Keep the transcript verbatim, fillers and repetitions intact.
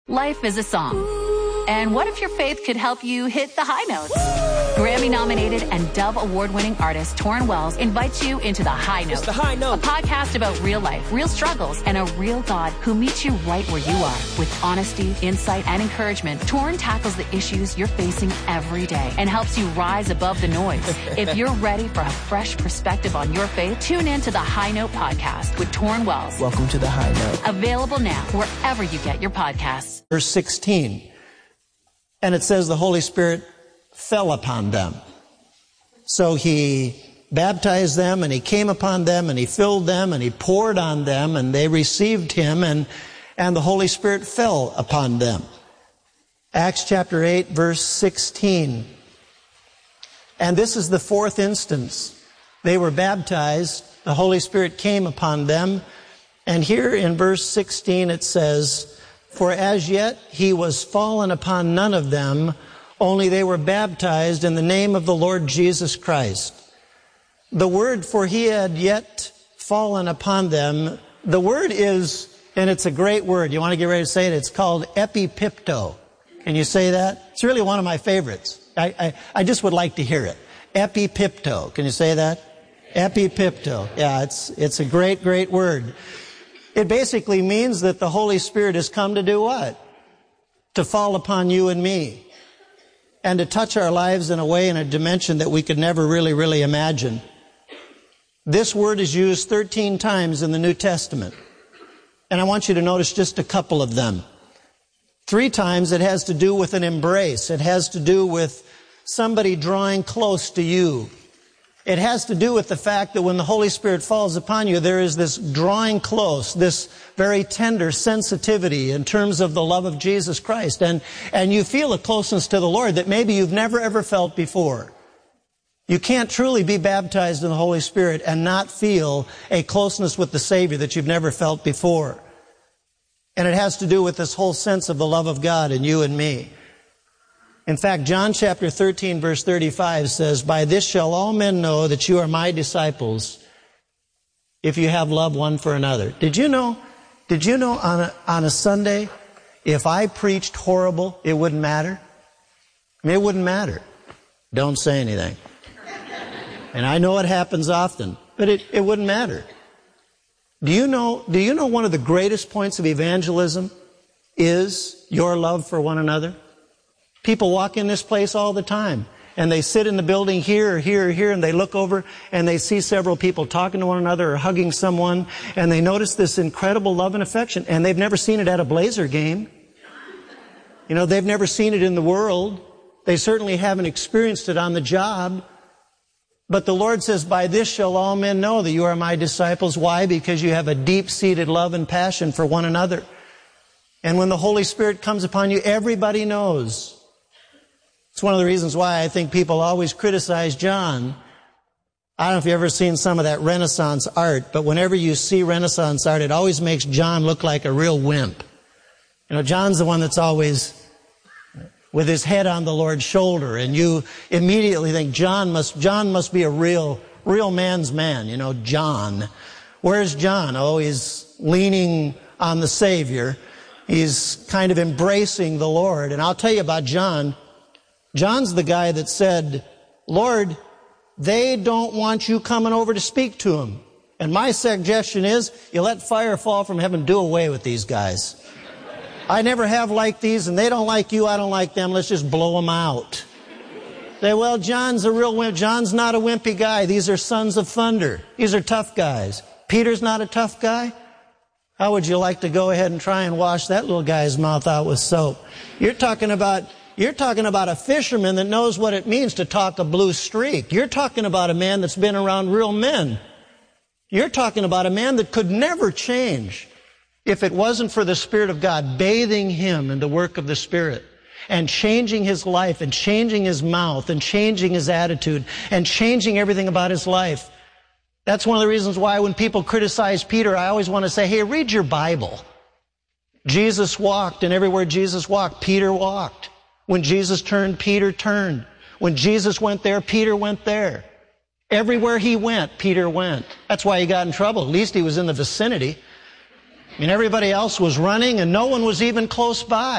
Life is a song. And what if your faith could help you hit the high notes? Grammy-nominated and Dove Award-winning artist Torrin Wells invites you into The High Note. It's The High Note. A podcast about real life, real struggles, and a real God who meets you right where you are. With honesty, insight, and encouragement, Torrin tackles the issues you're facing every day and helps you rise above the noise. If you're ready for a fresh perspective on your faith, tune in to The High Note podcast with Torrin Wells. Welcome to The High Note. Available now wherever you get your podcasts. Verse sixteen. And it says the Holy Spirit fell upon them. So he baptized them, and he came upon them, and he filled them, and he poured on them, and they received him, and, and the Holy Spirit fell upon them. Acts chapter eight, verse sixteen. And this is the fourth instance. They were baptized, the Holy Spirit came upon them, and here in verse sixteen it says, "For as yet he was fallen upon none of them, only they were baptized in the name of the Lord Jesus Christ." The word "for he had yet fallen upon them," the word is, and it's a great word. You want to get ready to say it? It's called epipipto. Can you say that? It's really one of my favorites. I, I, I just would like to hear it. Epipipto. Can you say that? Epipipto. Yeah, it's, it's a great, great word. It basically means that the Holy Spirit has come to do what? To fall upon you and me. And to touch our lives in a way, in a dimension that we could never really, really imagine. This word is used thirteen times in the New Testament. And I want you to notice just a couple of them. Three times it has to do with an embrace. It has to do with somebody drawing close to you. It has to do with the fact that when the Holy Spirit falls upon you, there is this drawing close, this very tender sensitivity in terms of the love of Jesus Christ. And, and you feel a closeness to the Lord that maybe you've never ever felt before. You can't truly be baptized in the Holy Spirit and not feel a closeness with the Savior that you've never felt before. And it has to do with this whole sense of the love of God in you and me. In fact, John chapter thirteen, verse thirty-five says, "By this shall all men know that you are my disciples, if you have love one for another." Did you know, did you know on a, on a Sunday, if I preached horrible, it wouldn't matter? I mean, it wouldn't matter. Don't say anything. And I know it happens often, but it, it wouldn't matter. Do you know, do you know one of the greatest points of evangelism is your love for one another? People walk in this place all the time, and they sit in the building here or here or here, and they look over and they see several people talking to one another or hugging someone, and they notice this incredible love and affection, and they've never seen it at a Blazer game. You know, they've never seen it in the world. They certainly haven't experienced it on the job. But the Lord says, "By this shall all men know that you are my disciples." Why? Because you have a deep-seated love and passion for one another. And when the Holy Spirit comes upon you, everybody knows. It's one of the reasons why I think people always criticize John. I don't know if you've ever seen some of that Renaissance art, but whenever you see Renaissance art, it always makes John look like a real wimp. You know, John's the one that's always with his head on the Lord's shoulder, and you immediately think John must, John must be a real, real man's man, you know, John. Where's John? Oh, he's leaning on the Savior. He's kind of embracing the Lord. And I'll tell you about John. John's the guy that said, "Lord, they don't want you coming over to speak to them." And my suggestion is, you let fire fall from heaven, do away with these guys. I never have liked these, and they don't like you, I don't like them, let's just blow them out. Say, well, John's a real wimp. John's not a wimpy guy. These are sons of thunder. These are tough guys. Peter's not a tough guy? How would you like to go ahead and try and wash that little guy's mouth out with soap? You're talking about You're talking about a fisherman that knows what it means to talk a blue streak. You're talking about a man that's been around real men. You're talking about a man that could never change if it wasn't for the Spirit of God bathing him in the work of the Spirit and changing his life and changing his mouth and changing his attitude and changing everything about his life. That's one of the reasons why when people criticize Peter, I always want to say, hey, read your Bible. Jesus walked, and everywhere Jesus walked, Peter walked. When Jesus turned, Peter turned. When Jesus went there, Peter went there. Everywhere he went, Peter went. That's why he got in trouble. At least he was in the vicinity. I mean, everybody else was running, and no one was even close by.